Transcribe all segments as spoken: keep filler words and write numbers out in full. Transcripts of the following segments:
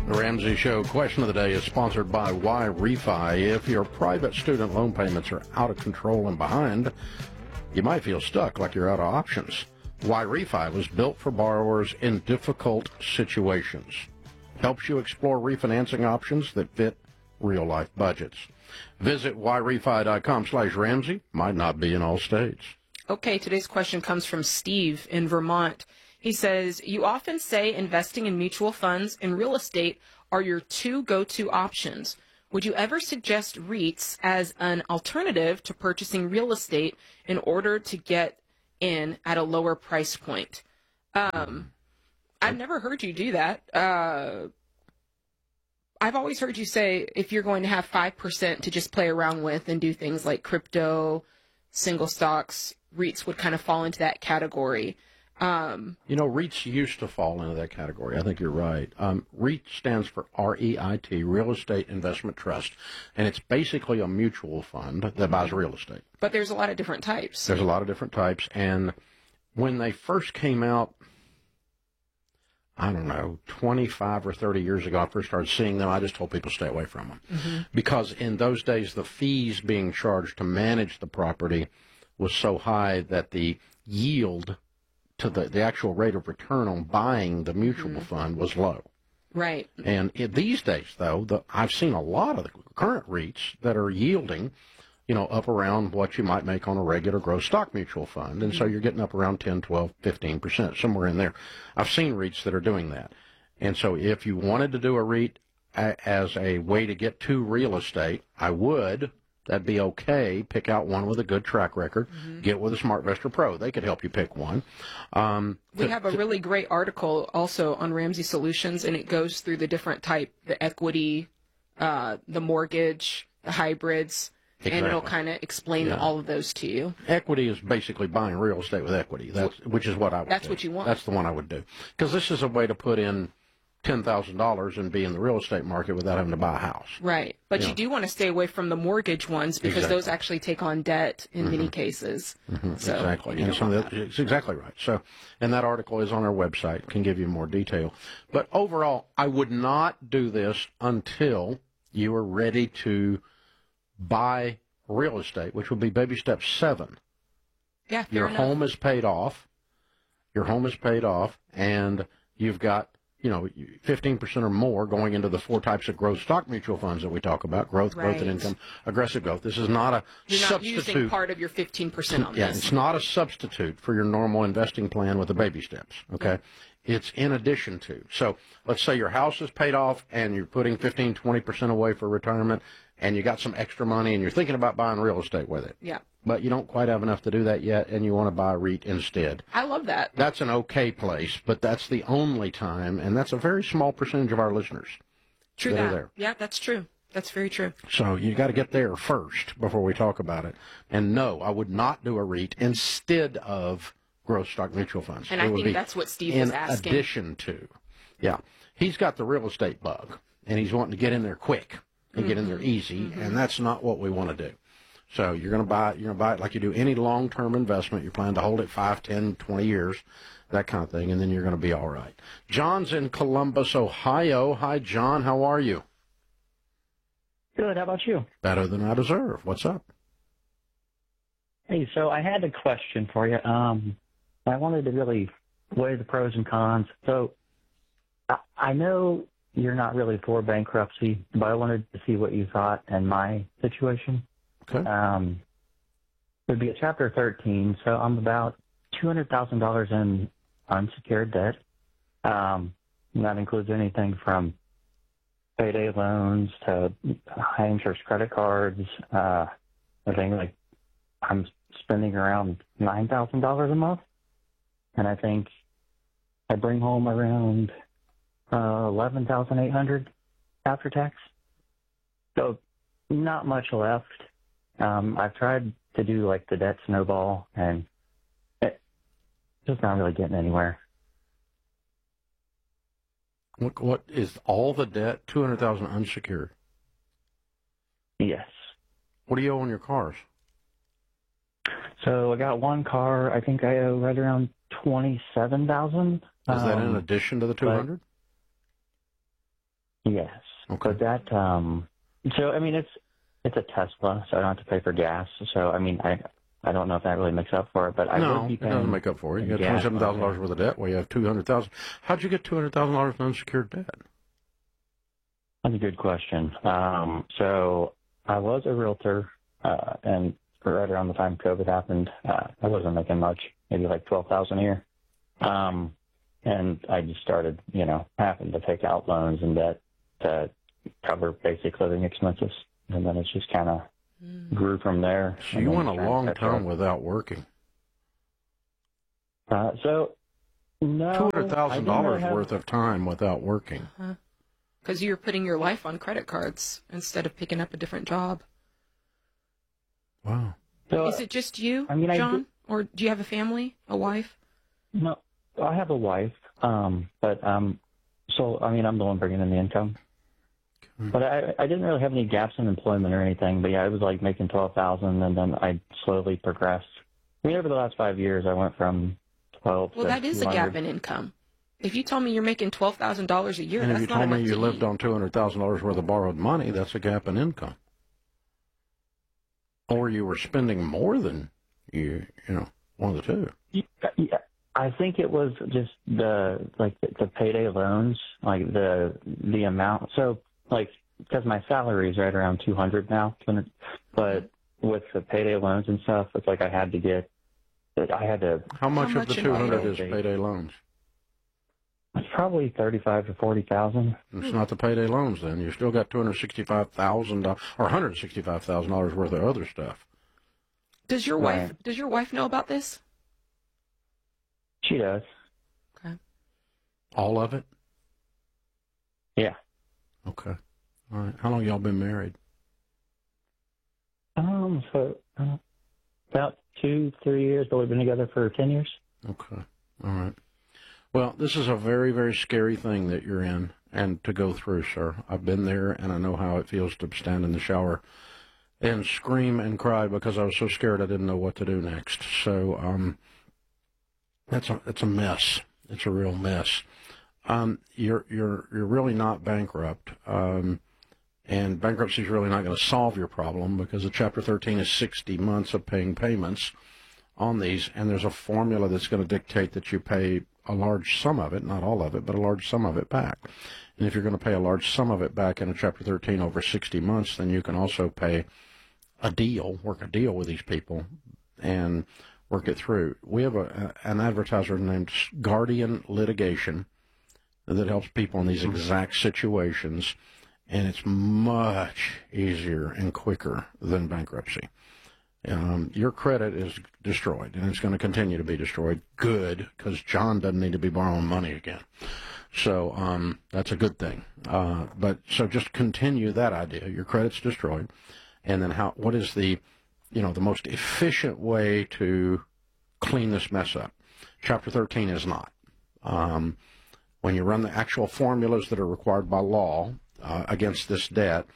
The Ramsey Show question of the day is sponsored by Y-Refi. If your private student loan payments are out of control and behind, you might feel stuck, like you're out of options. Y-Refi was built for borrowers in difficult situations. Helps you explore refinancing options that fit real-life budgets. Visit yrefi.com slash Ramsey. Might not be in all states. Okay, today's question comes from Steve in Vermont. He says, you often say investing in mutual funds and real estate are your two go-to options. Would you ever suggest REITs as an alternative to purchasing real estate in order to get in at a lower price point? Um, I've never heard you do that. Uh, I've always heard you say if you're going to have five percent to just play around with and do things like crypto, single stocks, REITs would kind of fall into that category. Um, you know, REITs used to fall into that category. I think you're right. Um, REIT stands for R E I T, Real Estate Investment Trust, and it's basically a mutual fund that buys real estate. But there's a lot of different types. There's a lot of different types, and when they first came out, I don't know, twenty-five or thirty years ago, I first started seeing them. I just told people stay away from them. Mm-hmm. Because in those days, the fees being charged to manage the property was so high that the yield to the, the actual rate of return on buying the mutual mm-hmm. fund was low. Right. And in these days, though, the, I've seen a lot of the current REITs that are yielding, you know, up around what you might make on a regular growth stock mutual fund. And mm-hmm. so you're getting up around ten, twelve, fifteen percent, somewhere in there. I've seen REITs that are doing that. And so if you wanted to do a REIT a, as a way to get to real estate, I would. That'd be okay. Pick out one with a good track record. Mm-hmm. Get with a SmartVestor Pro. They could help you pick one. Um, we to, have a really great article also on Ramsey Solutions, and it goes through the different type, the equity, uh, the mortgage, the hybrids, exactly. and it'll kind of explain yeah. all of those to you. Equity is basically buying real estate with equity, That's, which is what I would That's do. what you want. That's the one I would do. Because this is a way to put in ten thousand dollars and be in the real estate market without having to buy a house. Right. But you, you know. do want to stay away from the mortgage ones because exactly. those actually take on debt in mm-hmm. many cases. Mm-hmm. So exactly. And so that, it's exactly right. So, and that article is on our website, can give you more detail. But overall, I would not do this until you are ready to buy real estate, which would be baby step seven. Yeah, fair Your enough. home is paid off. Your home is paid off, and you've got you know, fifteen percent or more going into the four types of growth stock mutual funds that we talk about, growth, right. growth and income, aggressive growth. This is not a You're not substitute. using part of your fifteen percent on yeah, this. It's not a substitute for your normal investing plan with the baby steps, okay? Yeah. It's in addition to. So let's say your house is paid off and you're putting fifteen, twenty percent away for retirement and you got some extra money and you're thinking about buying real estate with it. Yeah. But you don't quite have enough to do that yet, and you want to buy a REIT instead. I love that. That's an okay place, but that's the only time, and that's a very small percentage of our listeners. True that. that. Are there. Yeah, that's true. That's very true. So you got to get there first before we talk about it. And no, I would not do a REIT instead of growth stock mutual funds. And it I would think be that's what Steve in was asking. In addition to, yeah, he's got the real estate bug, and he's wanting to get in there quick and mm-hmm. get in there easy, mm-hmm. and that's not what we want to do. So you're going to buy it, you're going to buy it like you do any long-term investment. You plan to hold it five, ten, twenty years, that kind of thing, and then you're going to be all right. John's in Columbus, Ohio. Hi, John. How are you? Good. How about you? Better than I deserve. What's up? Hey, so I had a question for you. Um, I wanted to really weigh the pros and cons. So I, I know you're not really for bankruptcy, but I wanted to see what you thought in my situation. Okay. Um, it would be at Chapter thirteen, so I'm about two hundred thousand dollars in unsecured debt. Um, and that includes anything from payday loans to high interest credit cards. Uh, I think like I'm spending around nine thousand dollars a month, and I think I bring home around uh, eleven thousand eight hundred dollars after tax. So not much left. Um, I've tried to do like the debt snowball, and it's just not really getting anywhere. What, what is all the debt? Two hundred thousand unsecured. Yes. What do you owe on your cars? So I got one car. I think I owe right around twenty-seven thousand. Is that um, in addition to the two hundred? Yes. Okay. But that, um, so, I mean, it's it's a Tesla, so I don't have to pay for gas. So, I mean, I I don't know if that really makes up for it, but I no, would be it paying. doesn't make up for it. You got gas twenty-seven thousand dollars on worth of debt. Well, you have two hundred thousand dollars. How'd you get two hundred thousand dollars in unsecured debt? That's a good question. Um, so I was a realtor, uh, and right around the time COVID happened, uh, I wasn't making much, maybe like twelve thousand dollars a year. Um, and I just started, you know, having to take out loans and debt to cover basic living expenses. And then it just kind of mm. grew from there. So you went a long time without working. Uh, so, no. two hundred thousand dollars really worth of time without working. Because uh-huh. you're putting your life on credit cards instead of picking up a different job. Wow. So, is it just you, I mean, John? I do, or do you have a family, a wife? No, I have a wife, um, but um, so, I mean, I'm the one bringing in the income. Okay. But I, I didn't really have any gaps in employment or anything, but yeah, I was like making twelve thousand dollars, and then I slowly progressed. I mean, over the last five years, I went from twelve well, to that is a gap in income. If you told me you're making twelve thousand dollars a year, and that's if you not told me enough you to lived eat. on two hundred thousand dollars worth of borrowed money, that's a gap in income. Or you were spending more than you, you know, one of the two. Yeah, yeah. I think it was just the like the, the payday loans, like the the amount. So like because my salary is right around two hundred now, but with the payday loans and stuff, it's like I had to get. I had to. How much, How of much the two hundred is payday? payday loans? It's probably thirty-five to forty thousand. It's not the payday loans. Then you still got two hundred sixty-five thousand dollars or one hundred sixty-five thousand dollars worth of other stuff. Does your Right. wife? Does your wife know about this? She does. Okay. All of it? Yeah. Okay. All right. How long y'all been married? Um. So uh, about two, three years, but we've been together for ten years. Okay. All right. Well, this is a very, very scary thing that you're in and to go through, sir. I've been there, and I know how it feels to stand in the shower and scream and cry because I was so scared I didn't know what to do next. So um, that's a it's a mess. It's a real mess. Um, you're you're you're really not bankrupt, um, and bankruptcy is really not going to solve your problem because the Chapter thirteen is sixty months of paying payments on these, and there's a formula that's going to dictate that you pay a large sum of it, not all of it, but a large sum of it back. And if you're going to pay a large sum of it back in a Chapter thirteen over sixty months, then you can also pay a deal, work a deal with these people, and work it through. We have a, an advertiser named Guardian Litigation that helps people in these exact situations, and it's much easier and quicker than bankruptcy. Um, your credit is destroyed, and it's going to continue to be destroyed. Good, because John doesn't need to be borrowing money again. So um, that's a good thing. Uh, but so just continue that idea. Your credit's destroyed, and then how? What is the, you know, the most efficient way to clean this mess up? Chapter thirteen is not. Um, when you run the actual formulas that are required by law uh, against this debt,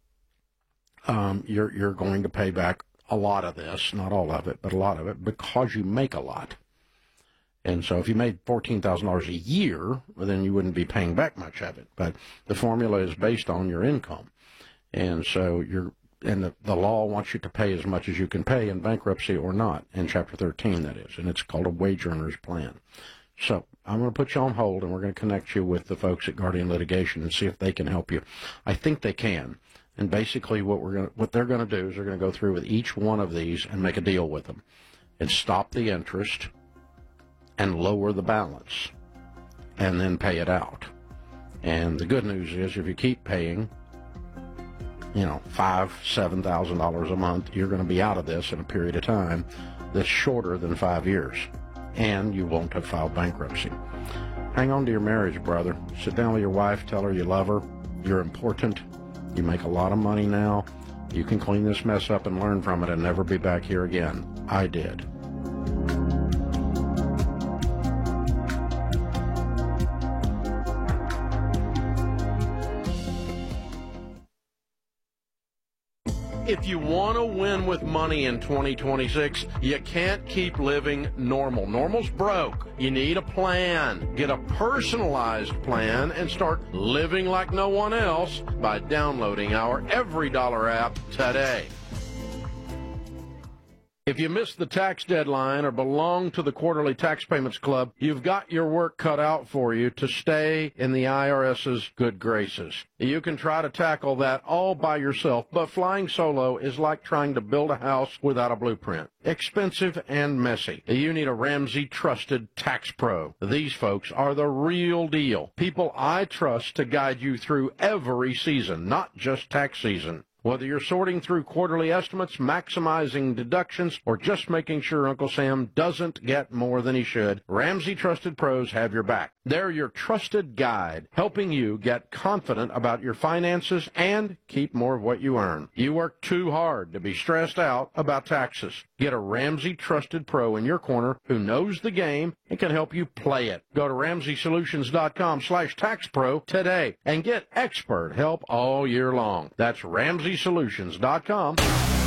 um, you're you're going to pay back a lot of this, not all of it, but a lot of it, because you make a lot. And so if you made fourteen thousand dollars a year, well, then you wouldn't be paying back much of it. But the formula is based on your income. And so you're, and the, the law wants you to pay as much as you can pay in bankruptcy or not, in Chapter thirteen, that is. And it's called a wage earner's plan. So I'm going to put you on hold, and we're going to connect you with the folks at Guardian Litigation and see if they can help you. I think they can. And basically what we're going to, what they're going to do is they're going to go through with each one of these and make a deal with them and stop the interest and lower the balance and then pay it out. And the good news is if you keep paying, you know, five, seven thousand dollars a month, you're going to be out of this in a period of time that's shorter than five years, and you won't have filed bankruptcy. Hang on to your marriage, brother. Sit down with your wife, tell her you love her, you're important. You make a lot of money now. You can clean this mess up and learn from it and never be back here again. I did. If you want to win with money in twenty twenty-six, you can't keep living normal. Normal's broke. You need a plan. Get a personalized plan and start living like no one else by downloading our Every Dollar app today. If you missed the tax deadline or belong to the Quarterly Tax Payments Club, you've got your work cut out for you to stay in the IRS's good graces. You can try to tackle that all by yourself, but flying solo is like trying to build a house without a blueprint. Expensive and messy. You need a Ramsey Trusted Tax Pro. These folks are the real deal. People I trust to guide you through every season, not just tax season. Whether you're sorting through quarterly estimates, maximizing deductions, or just making sure Uncle Sam doesn't get more than he should, Ramsey Trusted Pros have your back. They're your trusted guide, helping you get confident about your finances and keep more of what you earn. You work too hard to be stressed out about taxes. Get a Ramsey Trusted Pro in your corner who knows the game and can help you play it. Go to Ramsey Solutions dot com slash tax pro today and get expert help all year long. That's Ramsey Solutions dot com